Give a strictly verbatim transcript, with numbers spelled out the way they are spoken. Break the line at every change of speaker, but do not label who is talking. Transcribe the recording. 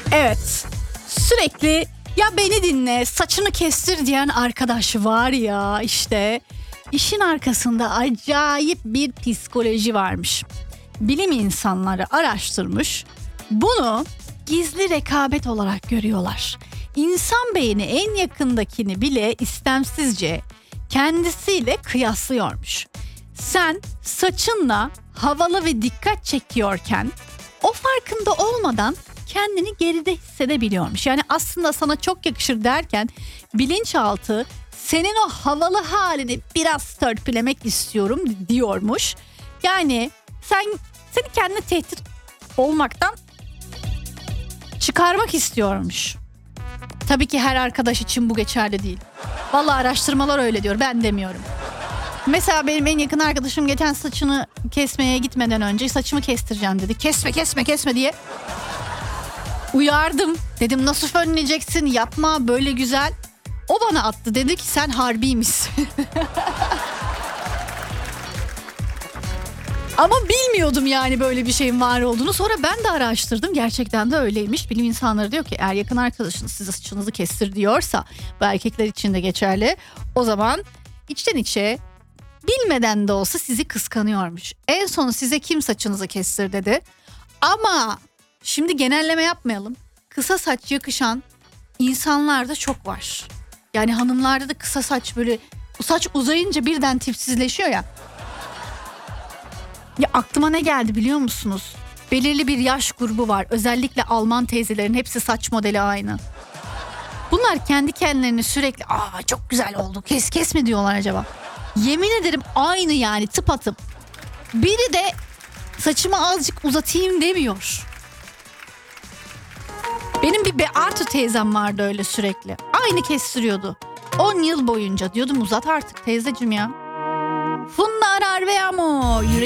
Evet, sürekli ya beni dinle, saçını kestir diyen arkadaş var ya, işte işin arkasında acayip bir psikoloji varmış. Bilim insanları araştırmış, bunu gizli rekabet olarak görüyorlar. İnsan beyni en yakındakini bile istemsizce kendisiyle kıyaslıyormuş. Sen saçınla havalı ve dikkat çekiyorken o farkında olmadan kendini geride hissedebiliyormuş. Yani aslında sana çok yakışır derken bilinçaltı senin o havalı halini biraz törpülemek istiyorum diyormuş. Yani sen seni kendine tehdit olmaktan çıkarmak istiyormuş. Tabii ki her arkadaş için bu geçerli değil. Vallahi araştırmalar öyle diyor, ben demiyorum. Mesela benim en yakın arkadaşım geçen saçını kesmeye gitmeden önce saçımı kestireceğim dedi. Kesme kesme kesme diye uyardım. Dedim nasıl fönleyeceksin, yapma böyle güzel. O bana attı, dedi ki sen harbiymişsin. Ama bilmiyordum yani böyle bir şeyin var olduğunu. Sonra ben de araştırdım. Gerçekten de öyleymiş. Bilim insanları diyor ki eğer yakın arkadaşınız size saçınızı kestir diyorsa, bu erkekler için de geçerli, o zaman içten içe bilmeden de olsa sizi kıskanıyormuş. En son size kim saçınızı kestir dedi. Ama şimdi genelleme yapmayalım. Kısa saç yakışan insanlar da çok var. Yani hanımlarda da kısa saç, böyle saç uzayınca birden tipsizleşiyor ya. Ya aklıma ne geldi biliyor musunuz? Belirli bir yaş grubu var. Özellikle Alman teyzelerin hepsi saç modeli aynı. Bunlar kendi kendilerini sürekli aa çok güzel oldu, kes kes mi diyorlar acaba? Yemin ederim aynı yani, tıpatıp. Biri de saçımı azıcık uzatayım demiyor. Benim bir Beatu teyzem vardı öyle sürekli. Aynı kestiriyordu. on yıl boyunca diyordum uzat artık teyzeciğim ya. Funda arar ve amo.